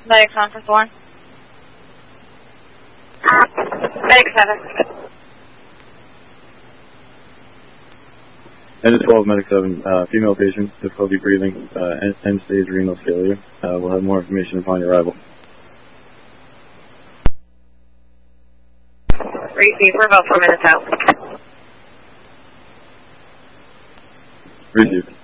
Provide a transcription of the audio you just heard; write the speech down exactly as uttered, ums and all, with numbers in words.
Medic Conference one. Medic seven. N twelve, Medic seven, uh, female patient, difficulty breathing, uh, end-stage renal failure. Uh, we'll have more information upon your arrival. Receive, we're about four minutes out. Receive.